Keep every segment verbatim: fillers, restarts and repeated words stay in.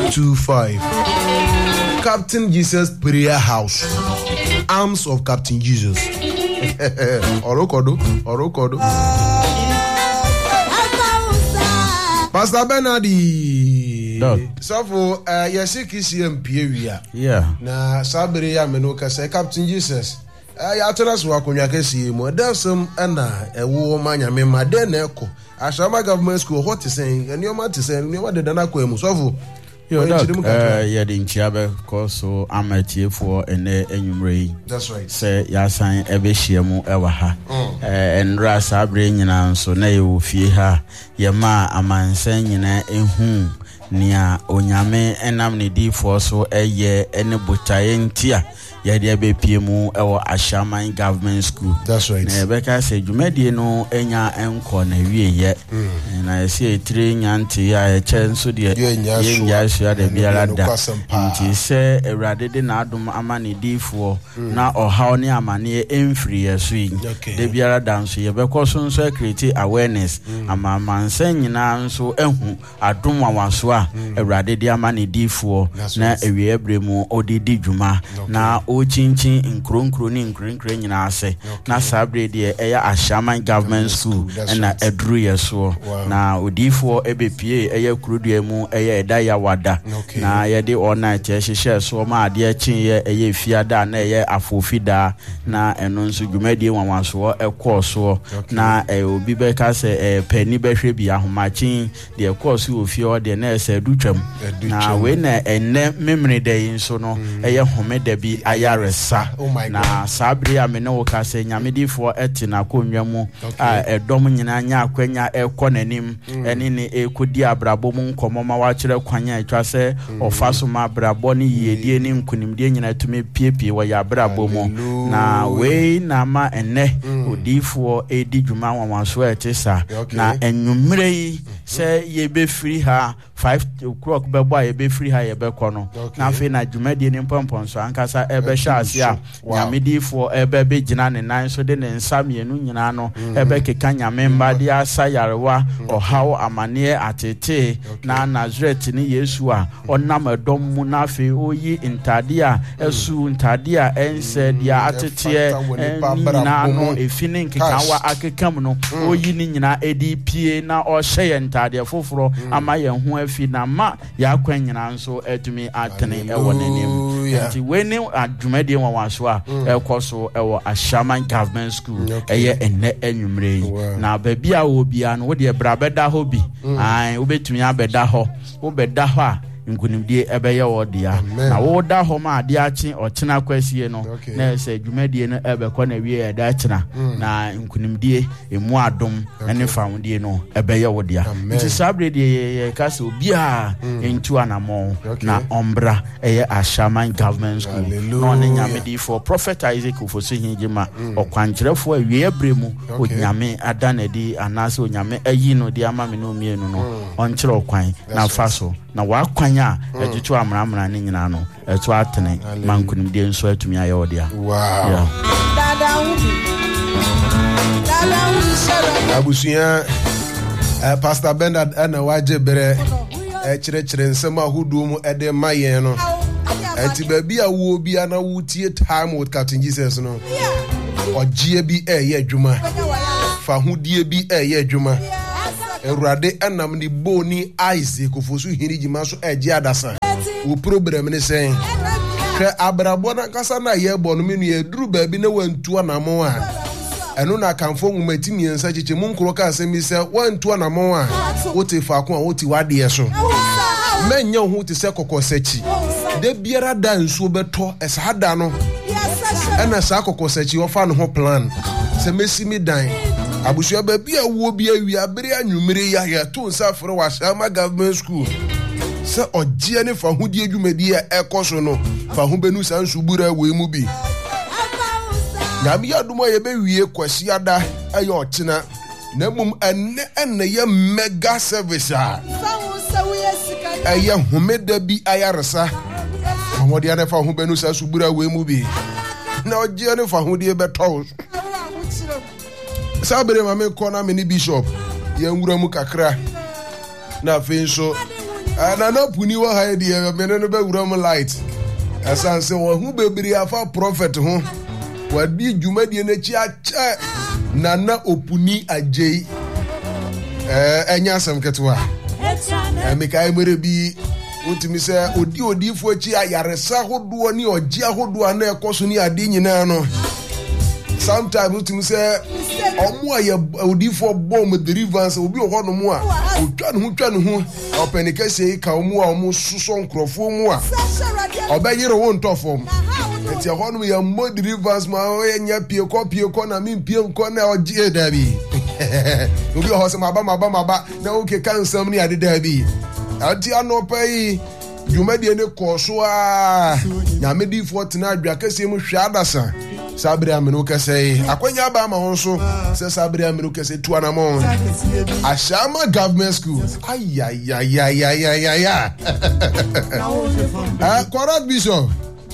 two five. Captain Jesus Prayer House. Arms of Captain Jesus. Orokodo, Orokodo. Pastor Bernardi. So for uh yesiki C M P area. Yeah. Na sabere ya menoka say Captain Jesus. Uh ya tras wa konwa kesi mu. Dasum ana ewo manyame made na eko. Ashama government school what is saying? Enioma to say enioma de dana ko emu. So for Yo, doc, uh, yeah, the Inchiabe so I'm a T for and enumerate. That's right. Say, Yasan, Ebeshiamu, Ewaha, and Rasa bringing on so nay, Fiha, Yama, a man saying in whom near Onyame and Amnidi for so a year and a butayen tia. Yadia be P M O or Ashaman government school. That's right. Rebecca said, you made you know, Enya and corner yet. And I see a train auntie, I chance so dear. Yasha de Biarada. She said, a radidin adum amani d for now or how near mani in free a swing. The Biarada, so you because so create awareness. A man saying now so ehu adum waswa a radidia mani d for na a rebremo or di juma na. O chinchin in Kron Crony in Green Crane in Ase, na Sabre de Aya Ashaman government school, and na Edru so now Udi for A B P A, Aya Crudiemu, Aya Daya Wada, na ya de all night, she shares so ma dear chin, Aya Fiada, Naya Afofida, na and also Gumedi one was so a course so na a Ubibeka say a penny beshabia, matching the course you feel the nurse Duchem. Now when a memory day in so no, Aya Home Debbie. Ayaresa. Oh my God. Na sabria me no ka se nyamedi fo etina konwa mu a edom nyina nya akwanya ekọ nanim eni ne ekodi abrabo mu nkomo ma wa kire kwanya etwa se ofaso ma abrabo ne yedie ne nkunimdie nyina tumi piepie wa ya abrabo mu na we na ma ene odifo edi dwuma wanwanso etisa na enwumre yi se ye be free ha five o'clock be boy ye be free ha ye be kono na fe na dwumadie ne mpomponso ankasa ebe shasia nyamedi for ebe be gina ne nan so de ne nsamienu nyina no ebe keka nyame mba de asayarewa ohawo amane atete na Nazareth ne Yesu a onam edom mu na fe oyi ntade a esu ntade a ense dia atete nyina no efini nkeka wa akekam no oyi ne nyina edi pie na o hye ntade foforo ama ye ho afi na ma ya kwan nyina nso etumi atene ewo nenim nti weni adwumade won waso a ekoso ewo Ashaman government school eye enne enwumre na baby a obia no wo de bra beda ho bi an wo betumi abeda ho wo beda ho a nkunimdie ebeye wodia na wo da ho ma ade achi ochena kwasie no na se dwumadie no ebekọ na wie eda achena na nkunimdie emu adom ene faundie no ebeye wodia nti sabre de kase obi a entu anamo na ombra eye Ashaman government school no ne nyamedi for prophet Isaac ofoso hinjima okwankyerefo awie abremu onyame adanedi anase onyame ayi no de ama me no mienu no onkyere okwan na faso na wakwan a etutu amramra ne nyina no etu atene mankunimdie nso atumi aye odia. Wow. Dada ubi. Dada ubi shara. Abusuya Pastor Bernard ana waje bere e kire kire nsema hudu mu ede mayen no. Enti baby a wo bia na wutie time with Captain Jesus no. Ogie bi e ye adwuma. Fa hudie bi e ye adwuma. Erade anam ni boni Isaac ofosu hinijima so eje adasa wo problem ne sen ke abrabo na kasa na ye bo no menu ye duru ba bi na wantu anamo a eno na kanfo nwumati miensa chiche munkro ka asemi se wantu anamo a wote fa ko a wote wade so menya ho te se kokosachi de biara da nsuo beto esada no ena sa kokosachi wo fa no ho plan se mesimi dan abushua baby a wo bia wi abere anwumere ya ya to nsa foro wa Ashaman government school se ogie ne fa hudie dwumadi e ekoso no fa ho benu san subura we mu bi nyame adumo ye be wie kwasi ada aye ochina na mum enne enne ye mega service a aye homeda bi ayaresa omodi ane fa ho benu san subura we mu bi na ogie ne fa hudie beto sabere mame kona mini bishop ye nwura mu kakra na fe nso ana na puni wa ha de me no be wura mo light asan se wo hu bebiri afa prophet ho wadi dwumadi na chi acha nana opuni agei eh enya asem ketwa eh mekai mere bi utimi se odi odifo chi ayaresa hodo ni oji ahodo na ekoso ni ade nyina no sometimes utimi se omo aye odifo bomb deliverance obi ho no mu a otwa no hu twa no hu openika sei ka omo a omo suso nkrofo mu a obeyire wo ntofom eti ho no ya mo deliverance ma enya pie ko pie ko na mi pie nko na oji edabi obi ho se maba maba maba na oke kansam ni ade dabi ati anopai dwumadi ne koso a nyamedi fortina adwa kase mu hwa adasa sabri amenu kase akwanya ba ma ho so se sabri amenu kase tuanamo Ashama Government School ay ay ay ay ay ay ay ah correct bishop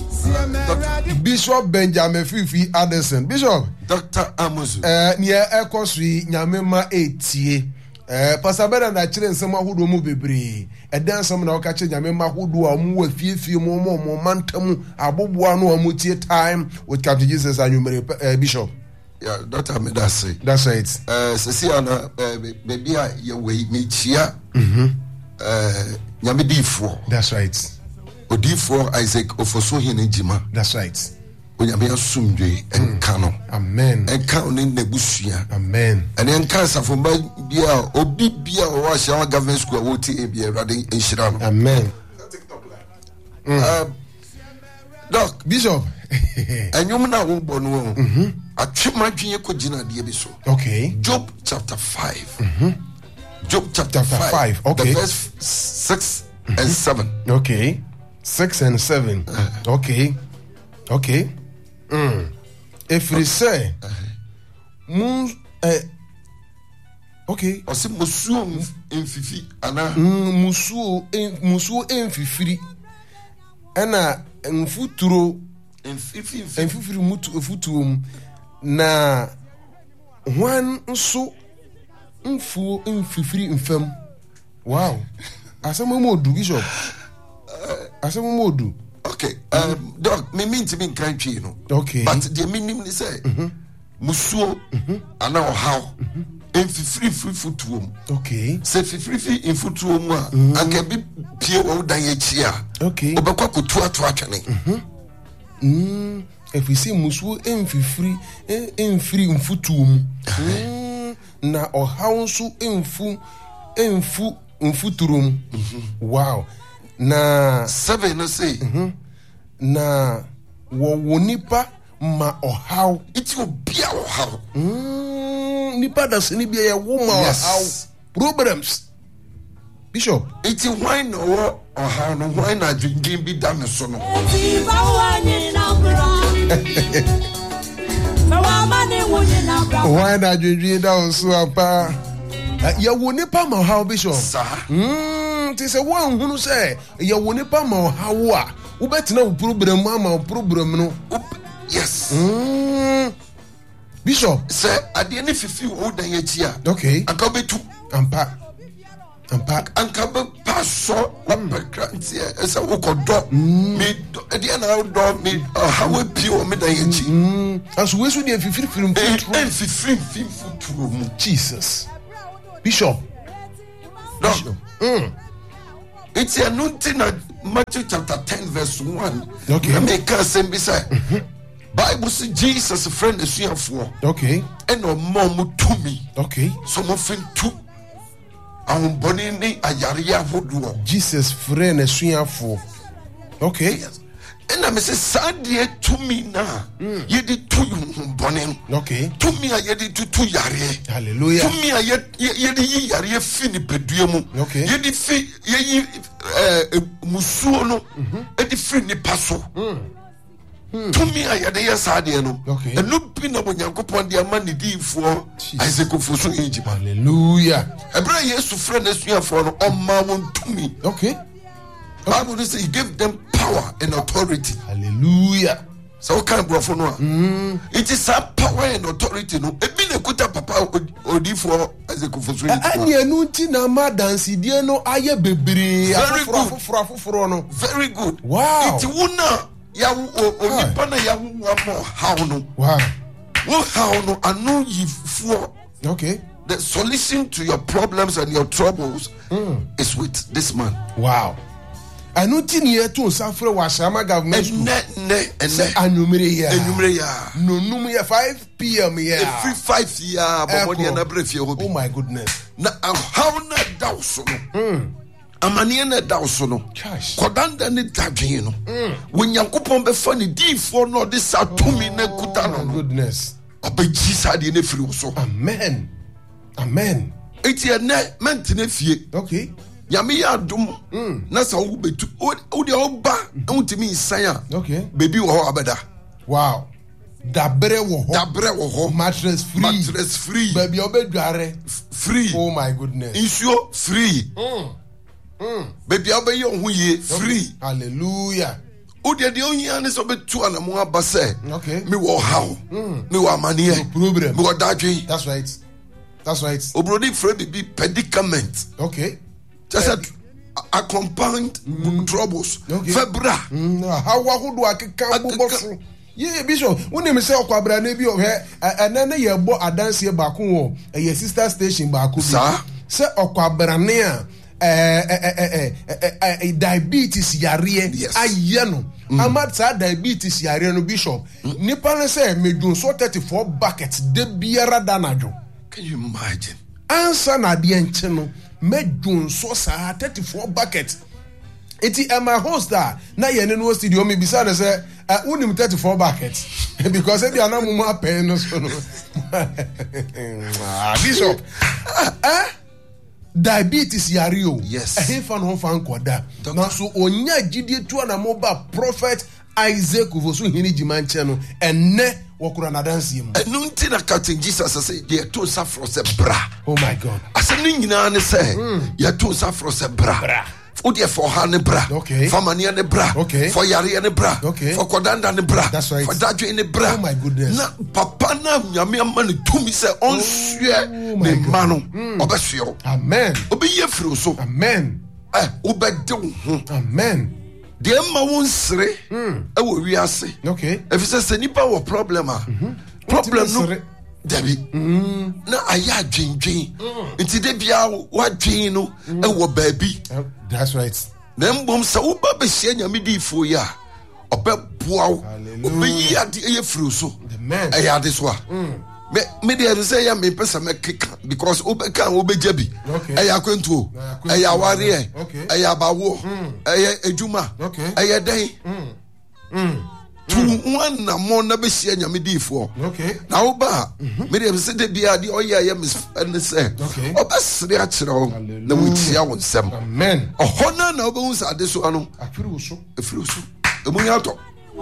Bishop Benjamin Fifi Addison Bishop Doctor Amuzu eh nia ekosui nyamema etie eh Pastor Bernard na kire nsem ahodo mu bebre edan nsem na okache nyamema ahodo a mu wafiefie mu mu mu mantam aboboa no mu tie time with Captain Jesus anwumere uh, Bishop. Yeah, Doctor Medase. That's right. Uh sesi ana baby a ye we me chia mhm eh nyamedifo. That's right. Odifo Isaac Ofoso hene jima. That's right. Onyame asumdwe enka no. Amen. Enka oni nebusua. Amen. And enka safomba bia obi bia o wa Ashama Government School wo ti e bia rade enhira no. Amen. Mm. Uh, Doc Bishop enyum na wo bo no mhm atwemadwen ko gina de bi so. Okay. Job chapter five. Mhm. Job chapter, chapter five. five. Okay. The verse six mm-hmm. and seven. Okay. six and seven. Uh, okay. Okay. Mm. If we say mun eh okay. Osi musuo mfifi ana mm musuo musuo emfifiri ana mfuturo mfifi mfifiri mutu futuom na hwan nso mfuo mfifiri mfam. Wow. Asamo modu Bishop. Asamo modu. Okay, um, Doc, me mean to be in country, you know. Okay. But the meaning is say, Musuo, and now how, and free free foot to him. Okay. Say free free in foot to him, and can be pure old Diachia. Okay. Obaka could to attraction. Hmm. If we say Musuo, and free, and free in foot to him. Na or how so in fu, in fu, in futurum. Wow. Na seven no say mhm na wo wonipa ma ohaw it will be our how mm nipa da se ni bia ye wo ma ohaw problems Bishop it why no or how no why na drinking be done so no why na drinking down so apa ye wo nipa ma ohaw Bishop mm ti se wan hunu se ye wo nipa ma ohaw a wo betina wo problem ama problem no yes mm Bishop say ade ne fifi wo dan yachi a okay anka betu ampa ampa anka be paso abakranti e se wo kodo me ade na do me how pi o me dan yachi mm aso we so de fifiri firim futu en fifiri firim futu mu Jesus Bishop Bishop mm it's a nothing at Matthew chapter ten verse one. Okay. Make us say beside Bible says Jesus friend is here for. Okay. And no mom to me. Okay. So mo fin tu. Am boni ni ayaria hodo. Jesus friend is here for. Okay. Yes. And I say sadie to me na. Ye di tu boni. Okay. To me a ye di tu tu yare. Hallelujah. To me a ye ye di yare fini pedue mu. Okay. Ye di fi ye eh musuo no. E di fi ni paso. To me a ye di sadie no. Okay. And no bi na Onyankopon di ama ni di fo Isaac Ofoso ejima. Hallelujah. Ebra Yesu friend esuafo no omma won to me. Okay. Bible says he gave them power and authority. Hallelujah. So what kind of brofo no? Mm. It is a power and authority no. E bi na kuta papa odi for as a kufusu. Anya no nti na ma dance die no aye bebre afoforo afoforo afoforo no. Very good. Wow. It wuna ya onipa na ya wa mo how no. Wow. Wo how no anu yi for. Okay. The solution to your problems and your troubles mm. is with this man. Wow. I know tin year to suffer was Shama government. Ne ne ne. Anumere ya. Anumere ya. No num ya five p.m. ya. Every five ya. But na brief ya. Oh my goodness. Na how na dawso no. Mm. Amani na dawso no. Gosh. Kodanda ni dadwen no. Mm. When Yankopon be funny di for no this atumi na kuta no. Oh my goodness. Obeji sade na firi so. Amen. Amen. Eti na mentine fie. Okay. Yami ya dum na sa wo betu o de oba ntimi nsan a okay baby wo ho abeda. Wow. Dabre wo ho. Dabre wo ho. Mattress free. Mattress free. Baby obedware free. Oh my goodness. Insuo free. Mm. Mm. Baby obeyi ohun ye free. Hallelujah. O de de ohia ne so betu anamu aba se. Okay. Me wo how. Mm. Me wo amane. No problem. Me wo dadwe. That's right. That's right. Obrodi free baby predicament. Okay. Just a, a compound mm. troubles. Okay. Febra. Mm. How would I can boss? Yeah, Bishop. When you say Kwabra Nebi of her, and then you bought a dance here back home, a your sister station back home. Sir, Sir Okwabranea, a diabetes yare. Yes. I yano. Amatsa diabetes yare no Bishop. Nipan say me do so thirty-four buckets de biara danajo. Can you imagine? Answer na di encheno. Me do so sa thirty-four buckets. Iti am my host da na ye no studio me bisa na say uh, unim thirty-four buckets because e dia na mo ma pen no so no. Bishop. Eh? Diabetes yare o. Yes. Eh fan ho fan koda. Na so onya gidie tu na mo ba prophet Isaac Uvosu hini jimanche no enne wokura na dance yim. Enu nti na Captain Jesus say ye to safro se bra. Oh my God. Ase ni nyina ne say ye to safro se bra. Bra. O de for ha ne bra. Okay. For mania ne bra. Okay. For yare ne bra. Okay. For kodanda ne bra. That's right. For dadwe ne bra. Oh my goodness. Na papa na nyame amane tumi say on sue ne ma no obesue. Amen. Obi ye firi so. Amen. Eh, obede wo ho. Amen. De ma won sere e wo wiase. Okay. If you say nipa wo problem a problem no Debbie, mm. na aya dwendwen nti de bia wa dwen no e wo baabi. That's right. Na mbom sa wo ba be hia nyame di fo ya obeboa wo obeyi ade e firi so. Amen. E ya de so a me me de say ya me pesa me keka because obeka obeja bi e ya kwentuo e ya ware e ya bawo e ya ejuma e ya den mm tu one na mo na be hia nyame di fo. Okay. Na wo ba me de say de bia de oya ya mis ne say obesre a kire wo na wo tia wo nsem. Amen. Ohona na obehu sa de so ano afiri wo so afiri wo so emunya to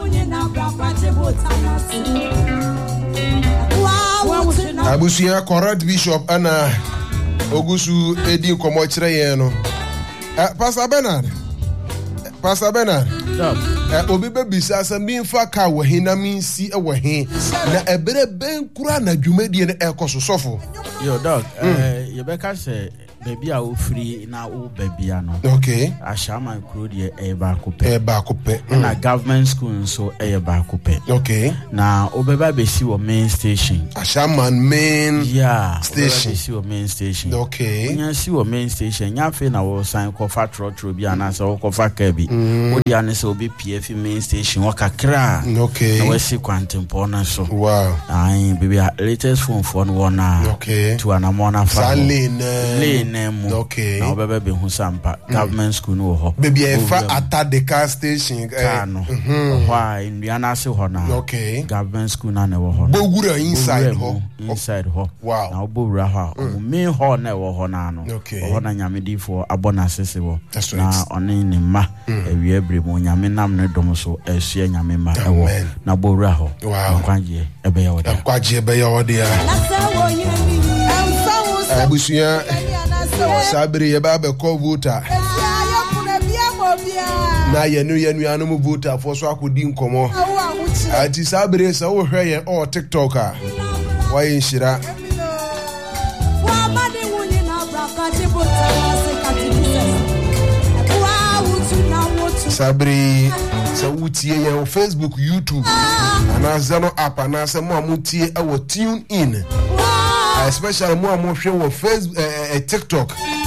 Abusia correct Bishop ana ogusu edi nkomo kire yen no. Uh, Pastor Bernard. Pastor Bernard. Yeah. Uh, obi be bisa sa mi mfa ka wo he na mi nsi e wo he na ebere ben kura na dwumadie ne ekoso sofo. Yo dog, eh you be ka say baby a wo free na wo baby ano. Okay. Ashama kuro de e ba ko pe. E ba ko pe. Na government school so e ba ko pe. Okay. Na obeba be si wo main station. Ashama main yeah, station. Be si wo main station. Okay. Nya si wo main station nya fe na wo sign ko fa trotro bi ana so ko fa ka bi. Wo di ana so obi P F main station wo kakra. Okay. Na we si kwantempo na so. Wow. Ai baby latest phone phone wona. Okay. To ana mo na fa. Lane. Lane. Okay. Na obebe be hu sampa government school no ho. Baby e fa ata the car station eh no. Ho a Indiana se ho na. Okay. Government school na ne wo ho. Bogura inside ho. Inside ho. Wow. Na obowura ho. O me ho na wo ho na no. Okay. Ho na nyamedi fo abona sese wo. That's right. Na oni ni ma ewie bre mo nyame nam ne dom so esue nyame ma e wo. Na bowura ho. Wow. Kwaje ebe ya wo da. Kwaje ebe ya wo da. Abusuya Sabri ye ba be call voter. na yenu yenu anu voter for so akodi nkomo ati sabere sa wo hwe ye o TikTok a wa yinshira wa made wuni na brakati bota sabri sa wutie ye on Facebook, YouTube ana zano app ana se mo amutie e wo tune in especially mo amhwe wo Facebook eh, TikTok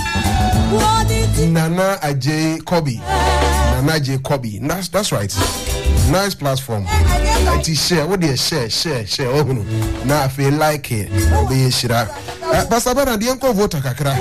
Nana Ajay Kobi Nana Ajay Kobi that's, that's right nice platform I share what they share share share oh no na I feel like it be shira Pastor Bernard the enko voter kakra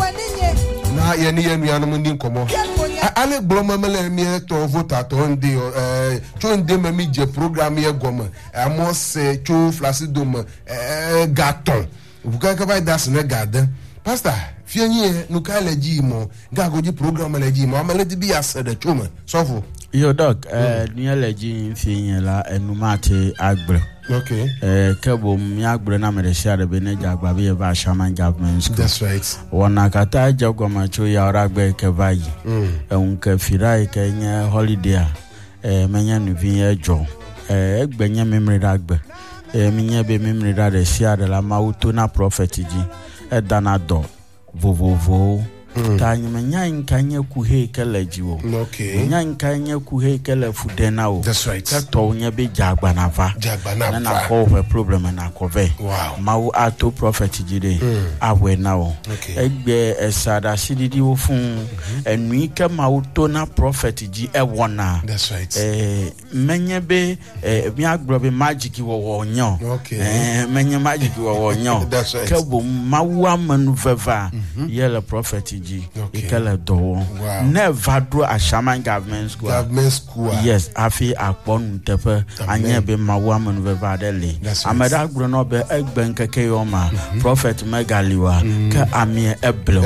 na ye ni ye nuanu mu ndi nkomo ale gloma mele mi to voter to ndi eh cho ndi ma mi je program ye goma amos cho flasidom eh gaton buka ka ba das na garden pastor fienye no ka leji mo ga goji program leji mo amale di bi asede choma sofo yo dog eh ni leji fienye la enumate agbre. Okay. Eh kebo mi agbre na mere share be ne jagba be ba shaman government school. That's right. Wona kata jagwa macho ya oragbe ke bayi. Mm. E unke firai ke nye holiday eh menya nu vie jo. Eh egbenye memre ragbe. Eh minye be memre ra de share la mauto na prophet ji. E danado vovovo. Tanyi menya nkanye kuhe kele jiwo. Okay. Menya nkanye kuhe kele fudena o. That's right. Kato nye be jagba na va. Jagba na va. Na ko we problem na ko ve. Wow. Mawu ato prophet jide. Mm. Awe na o. Okay. Egbe esada sididi wo fun. Enui ke mawu to na prophet ji e wona. That's right. Eh menye be eh mi agro be magic wo wo nyo. Okay. Eh menye magic wo wo nyo. That's right. Ke bo mawu amanu veva. Yele prophet ji. Okay. Ikele do. Wow. Never do a shaman government school. Government school. Yes, afi akpon tepe anye be mawu amanu veva dele. Amada agro no be egben keke yoma. Prophet megaliwa ke amie eblo.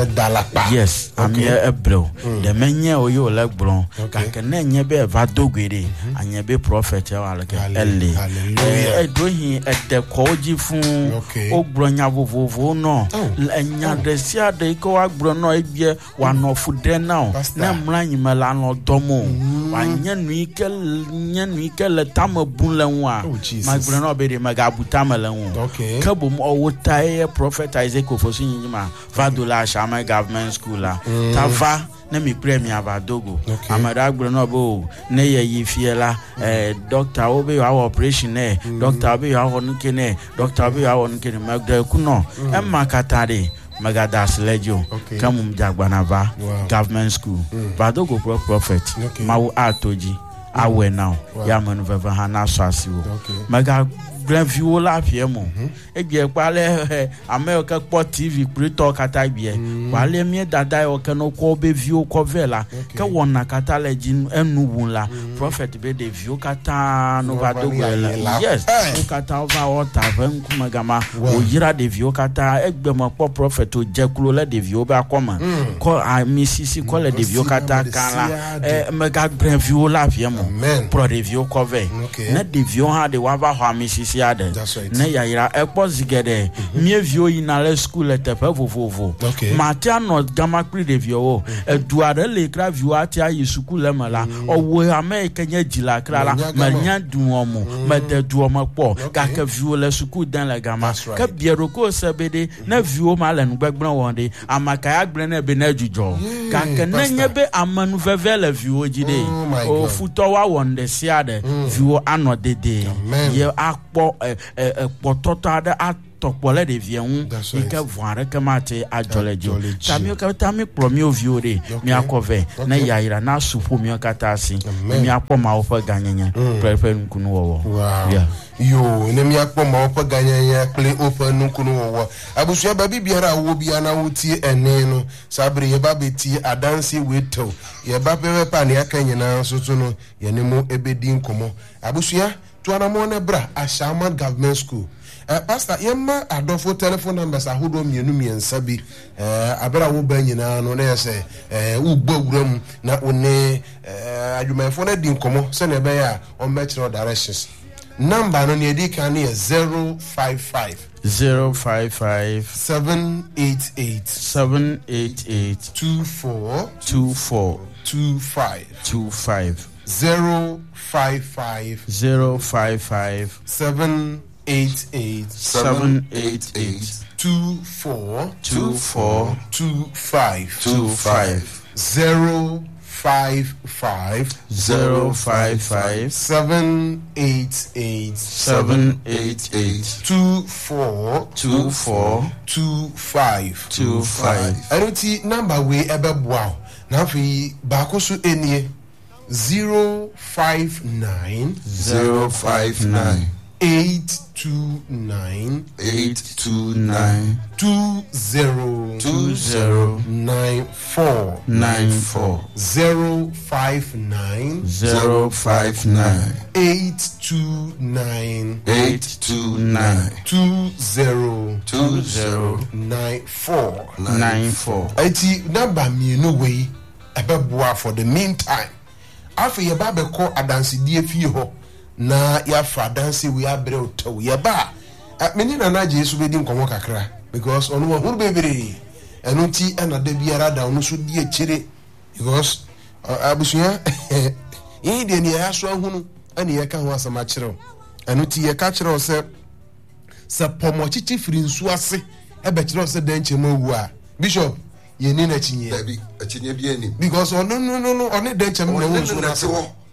Yes, amie eblo. The menye oyo legbron. Ka ke nenye be vadogwere anye be prophet ya wala ke elle. Eh dohi ede koji fun ogbronya vovovo no. Enya desia de ko agbro no ebie wanofu de now. Na mranyi mala no domo. Wanye nuike nuike le tamabun lenwa. Magbro no be de magabuta melenwo. Kabo mo owotae prophet Isaac Ofosu nyima vadola shama government school la. Tava na mi premier abadogo amada agbro no bo na ye yifiela eh doctor obe your operation eh doctor obe your honuke ne doctor obe your honuke ne magda kuno e makatare magadas lejo kamum jagbanava government school badogo pro prophet mawu atoji awe now ya manu veva hana so asiwo maga Grandview la fiemo. E bie kwale America Sport T V prito kata bie. Kwale mi dada o kano ko be view ko vela. Ke wona kata le jin enu wun la. Prophet be de view kata no ba do gwela. Yes. O kata over water ven kuma gama. O yira de view kata egbe mo po prophet o jekulo le de view ba koma. Ko a misisi ko le de view kata kala. Eh mega Grandview la fiemo. Pro de view ko ve. Na de view ha de wa ba ho misisi ade na yaira ekpo zigede mie vio inale school etepe vovovo matia no gama kri de vio eduare le kra vio atia yi school le mala owo america nya jila kra la manya duomo mede duomo po ka ka vio le school dan le gama ka biero ko sebede na vio mala nu gbegbran wonde amaka ya gbre na be na jujo ka ka na nya be amanu veve le vio jide o futo wa wonde siade vio anodede ye akpo eh eh potota da atopole de vienu ike voire kemate ajolejo tamio ka tami promio viore mi akove na yaira na supu mi katasi mi akoma ofa ganyanya prefer nkunu wo yeah yo ne mi akoma ofa ganyanya play ofa nkunu wo abusu ba bibiara wo bia na wuti ene no sabre ye ba beti adanse weto ye ba pepe pa ne akanyina soso no ye ne mo ebedi nkomo abusu ya tuana mo ne bra Ashaman Government School. Uh, Pastor, yemma adofo telephone numbers ahodo mienu miensa bi eh abera wo ba nyina no na yese eh wo gbawuram na one eh adwumayfo na di nkomo se na be ya on match directions number no near can is zero five five zero five five seven eight eight seven eight eight two four two four two five two five zero five five zero five five seven eight eight seven eight eight two four two four two five two five zero five five zero five five seven eight eight seven eight eight two four two four two five two five. I don't see number we ever wow. Now we bakosu enie zero five nine zero five nine eight two nine eight two nine two zero two zero nine four nine four zero five nine zero five nine eight two nine eight two nine two zero two zero nine four nine four. Eti number me no way ebeboa for the meantime. Afi ye ba be ko adansidie fie ho na ya fa dansi we abre otaw ye ba meni na na Jesu be di nkomo kakra because onu wo bebere enu ti na da biara da onu so die kire because abusuya yin de ne ya so ahunu ani ye ka ho asama kire enu ti ye ka kire o se se pomo chichi firi nsu ase e be kire o se dan chema wu a bishop ye ni na chinye baby a chinye bi ani because onu no no no oni dan chema na wo nsu na se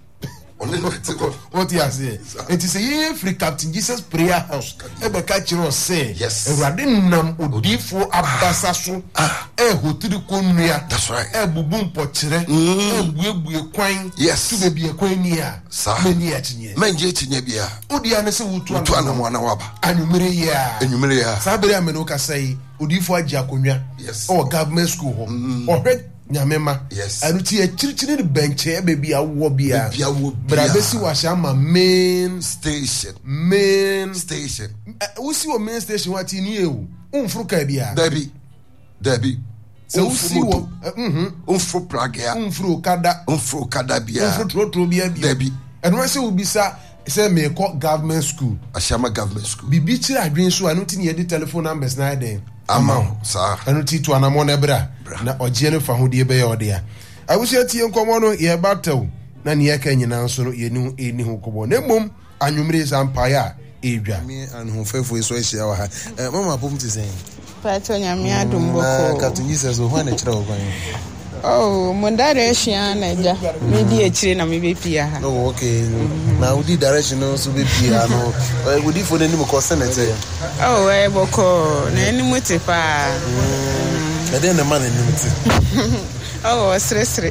what you say? It is a free Captain Jesus prayer house. Ebe ka chiro say. Yes. Ewrade nam odifo abasaso. Eh hotiri konua. That's right. Eh bubu mpochire. Eh buebue kwan. Yes. Tu bebi kwan ni a. Meni a chinye. Menje chinye bia. Odi ane se wutu Wutu anamu ana waba. Anumere ya. Anumere ya. Sabere ameno ka say odifo aji akonwa. Yes. Oh government school ho. Ohwe nyamema yes anuti e chirichiri benche baby awo bia bia wo bra besi washa ma main station main station we see o main station wati ni ewu unfuru ka bia dabi dabi se we see wo mhm unfuru pragia unfuru kada unfuru kada bia unfuru trotro bia bia dabi enu se obi sa say me call government school ashama government school bibi chiri adwen so anuti ni e di telephone numbers na den amount sa anuti to anamo na bra na ogie ne fa ho de be yode ya awusia tie nkomo no ye batew na ne yaka nyina nso no ye ni eni ho kobo na mom anwumre sampa ya edwa mi anhu fefo so ehia wa ha mama pom ti sen pato nyame adum boko ka tunyi se so ho na kire wo kwan oh mondare ehia na ja me di ekire na me be pia ha oh okay na udi direction no so be pia no udi fo ne ni mo ko senate oh eh boko na ni muti pa e dey na man ni muti oh sre sre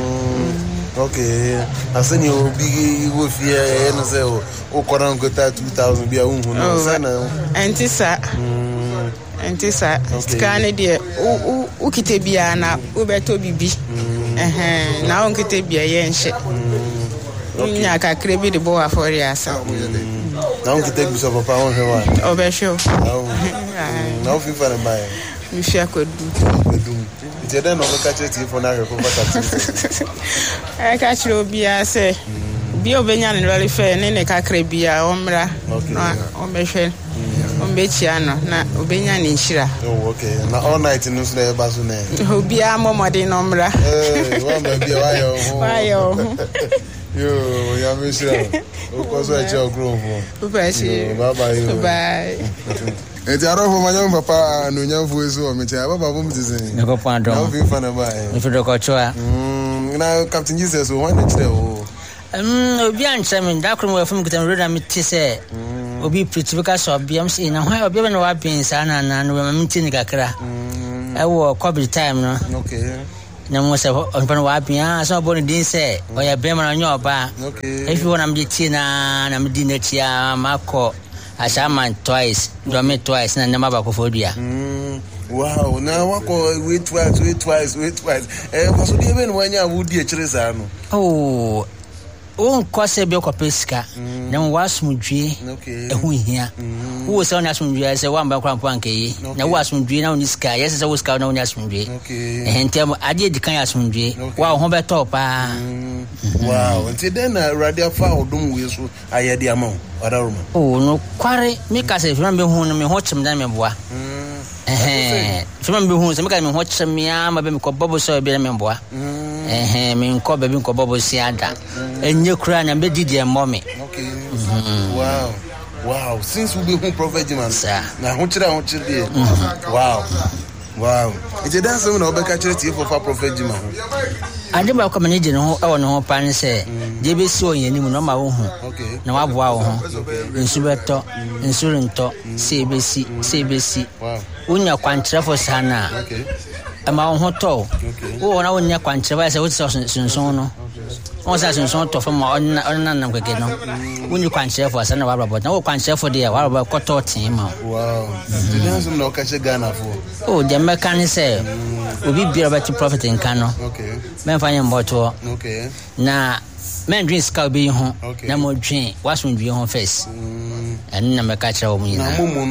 okay aseni obi wo fie no se o koran ko ta two thousand bia unhu no sana antisa antisa skane de u u kite bia na u beto bibi eh na on kite bia ye nche nya ka krebi de bo afori asa na on kite bi so papa on he wa o be show na o fi fa na mai mi fi akodu akodu ite den no ka che ti fo na ko pata e ka chiro bia se bi obenya ne rally fair ne ne ka krebia omra na o be hwe o be chiano na obenya ne nshira oh okay na all night no so na ba so na obi amomode no omra eh wa ma bia wa yo wa yo yo ya me shira o ko so e che ogro fo bye bye bye eti aro fo manya papa no nyamfo eso o mecha baba bom tizin ne ko pan dom na fi fa na ba e fi do ko choa mm na Captain Jesus o wan chire o um obi anche me da kro mo fam kitam roda meti se obi pritifika so biam se na ho obi na wa pin sa na na no ma meti ni kakra e wo covid time no okay na mo se on pa wa pin ah so bo ni din se o ya be ma na nyo ba okay if you want am di ti na na me di na ti a mako ashaman twice do me twice na nema ba ko fodua mm wow na wako wait twice wait twice wait twice eh maso di ebe no wanya wudi e kire sa no oh on kose be ko pesika na wasumdwe ehu hia wo se on asumdwe se wa mba kwa mpo ankeyi na wo asumdwe na oni ska yes se wo ska na oni asumdwe eh ntem ade di kan asumdwe wa ho be top ah Wow, and then uh, radio foul don't we so I had the amount. Oh, no, quarry, make us if you remember who me watch them, then boy. Eh, if you remember who's making me watch me, I'm a baby called Bobo, so be a member. Eh, me call baby called Bobo Siada, and you cry and be dear mommy. Okay, wow, wow, since we be home prophet, man, sir. Now, what you want to do? Wow. Wow. It's a dance when I catch it for prophet Jima. I never come in no no pan say, J B so any no my own. Okay. Now I wow. In Subeto, in Surinto, C B C, C B C. Wow. When you can't travel sana. Okay. A my own hotel. Okay. Oh, now when you can't travel, I say, what's so once I saw to from my own when you can't share for us and about no can't share for the about quarter team. Wow. The dance no catch a Ghana for. Oh, the mechanic say, we'll be about to profit in Kano. Okay. Men finding bottle. Okay. Now, men drink scout being home. Okay. No more drink. What's when be home face? And never catch our money.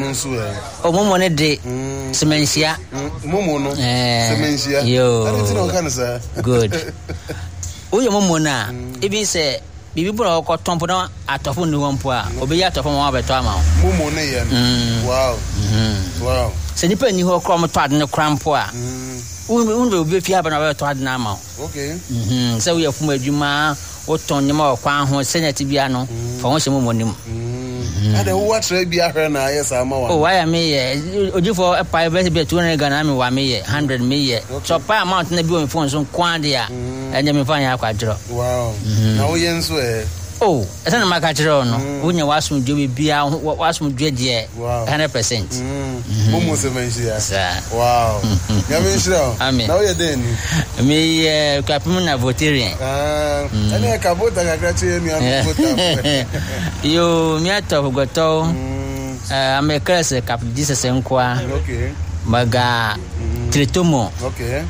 Oh, Momo day. Semencia. Momo no. Semencia. Yo. I don't know, sir. Good. Oye momo na ebi se bibi bro ko tompo na atofo ni won po a obi atofo mo abeto ama momo na ye wow wow se ni pa ni ho kro mo to ade ne krampo a un be obi fi aba na abeto ade na ama okay mhm se we afum adwuma wo ton ni ma kwa ho senate bia no fa ho se momo nim ada wo atre bia hwe na yes ama wa oh why me ye ojifo e pa be be two hundred Ghana me wa me ye one hundred me ye so pa amount na bi o phone so kwan dia enye me fan ya kwadro wow na wo yen so e oh esa na maka kwadro no wonya wasum dwe bia wasum dwe de one hundred percent momo se mensia wow ya me shira na wo ye den me ye kapim na voterian ah ene ka vota ka gratie mi an vota yo mi ato goto eh amekase kap dix senkwa okay maga tritomo okay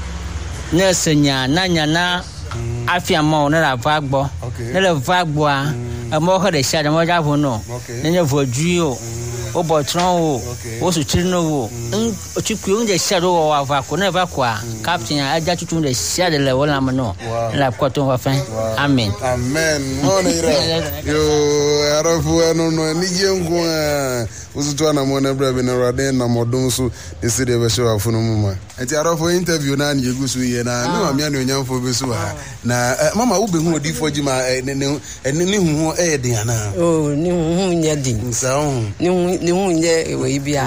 nesenya nanya na afia mo na vagbo na le vagbo a mo ho de sha de mo ja fo no ne voduo o botron o o su trino o ochiku nje sha do wa va ko na va kwa captain aja tutu de sha de le wala mo no la ko to wa fa amen amen no ne ira yo arafu eno no ni yengu uzutu na mo na brabe na rade na modun so de se de be show afunu mu ma enti arafu interview na na yegusu ye na me ma me na onyamfo be so ha na mama wo be hu odi fojima ne ne ne hu e den ana oh ni hu nya din sa hu ni ni hu nye we bia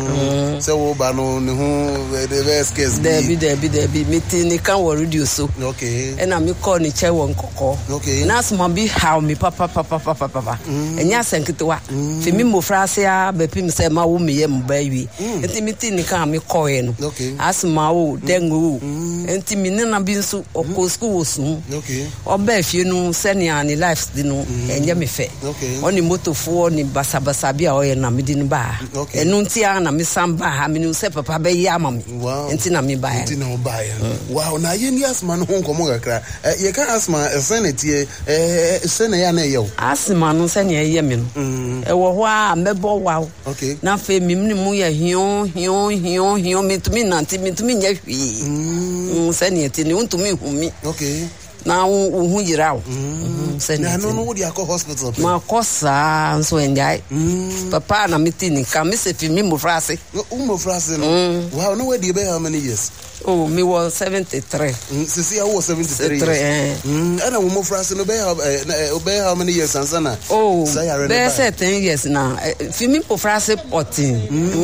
se wo ba no ni hu the best case there be there be there be meeting ni kan wo radio so okay e na me call ni che wo nkoko okay na asma bi how me papa papa papa papa enya senketwa fi mi mo frase a be pim se ma wo me ye mba wi enti meeting ni kan me call e no asma wo dengu enti mi na bi nso okọ school so okay oba fie no se ne ani life di no enye me fe oni motofo ni basabasa bia o ye na me di no ba enu nti a na me samba ha me no se papa be ya mama enti na me ba enti na o ba ya wow na ye ni asma no nkomo kakra ye ka asma senete eh sene ya na ye o asma no se ne ye me no e wo ho a mebo wa na fe mi ni mu ye hion hion hion hion me tumi nanti me tumi nya hwi mm se ne ti ni untumi humi okay na hu yira o se na no no di akọ hospital ma kosa nso enjai papa na meeting ka me se fi mi mo frase o mo frase no wow no we dey be how many years oh me was seventy-three sisi ya was seventy-three mm ana wo mo frase no be how be how many years ansana oh be certain years na fi mi mo frase fourteen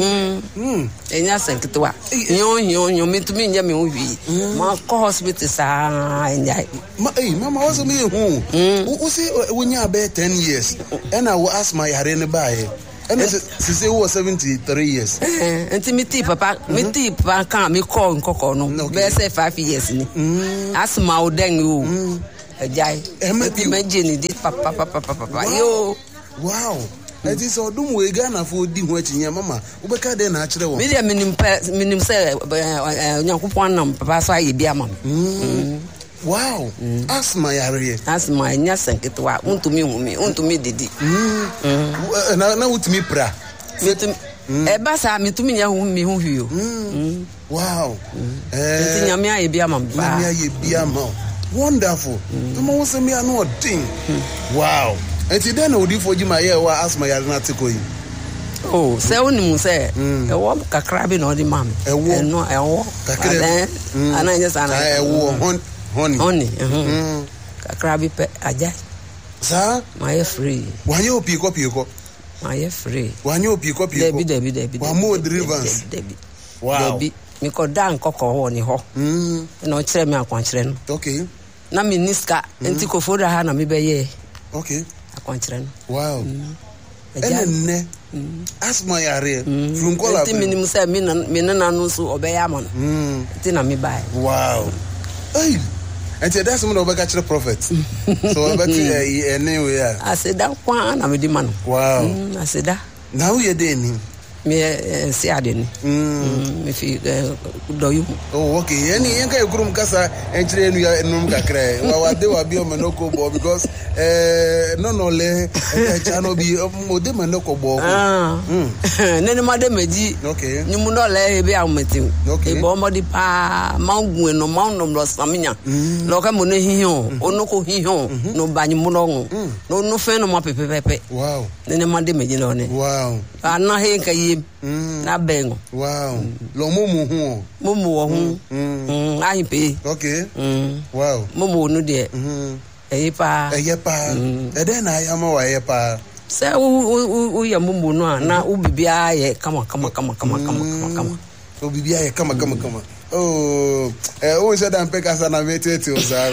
mm enya senketwa yo yo yo me to me nya me hu ma ko hospital sa enjai ma eh mama was me hu u see wonya be ten years and I will ask my yare ne bae and she say was seventy-three years eh enti mi ti papa mi ti papa kan mi call nkoko no be say five years ni asma o den o ejai e ma bi imagine di papa papa papa yo wow it is odum we Ghana for di ho achinya mama wo be ka de na akire wo me dia minim minim say Nyankopon nam papa so aye bia mama wow asma yare asma nya senketwa untumi humi untumi didi na na utumi pra metumi e ba sa metumi nya humi hu hwio wow eh nya me aye bia mama me aye bia mama Wonderful. Come on, say me I know a thing. Wow. And then would you for you my year ask my article. Oh, say only say a walk a crab in all the mum. A war, no, a walk. And I just I war honey, honey. A crabby pet, a jack. Sir, my free. Why you pick up your cup? My free. Why you pick up your Debbie, Debbie, Debbie, one more drivers. Debbie. Wow. Me ko dan koko ho ni ho. Mm. No kire me akwankire no. Okay. Na me niska enti ko foda ha na me beye. Okay. Akwankire no. Wow. Ene ne. Asma yare. Frunkola. Enti minim se me na me na no so obeya mo no. Mm. Enti na me bai. Wow. Hey. Enti that's some obeka kire prophet. So obeka anyway. Aseda kwa na me di man. Wow. Aseda. Na wo ye dey ni. Me see adeni mm me fi do you oh okay any yen kai kurum kasa enchire nu ya num kakra wa wa de wa bi o manoko bo because eh no no le e chano bi o de manoko bo ah nene ma de meji okay nyum no le e bi ametim e bo mo di pa mangu no man no lo samnya lo ka mo ne hihin onoko hihin no banyu no no no fe no ma pepe pepe wow nene ma de meji no ne wow ana he kai Mm. Na bengo. Wow. Mm. Lo mumu hu. Mumu wo hu. Mm. Ayin pe. Okay. Mm. Wow. Mumu no de. Mhm. Eyi pa. Eyi pa. E den na ya ma wa ye pa. Se u u ya mumu no na u bibia ye kama kama kama kama kama kama kama. O bibia ye kama kama kama. Oh, eh o se dan pe kasa na metete o sa.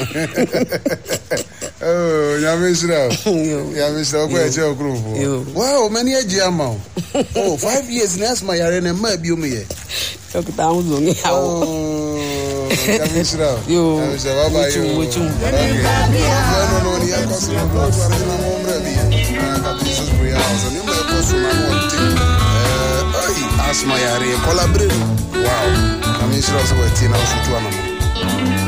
Oh, ya misra. Ya misra ko e je okrufu. Wow, many a jama. Oh, five years next my yare na ma bi o me ye. Tok ta un zo ni hawo. Oh, ya misra. Yo. Ya misra baba yo. Wuchu wuchu. No no ni ya ko so ko ara na mo mra bi. Ka Jesus prayer house ni me ko so na mo ti. Eh, ai, asma yare collaborate. Wow. Ya misra so we ti na so tu anamo.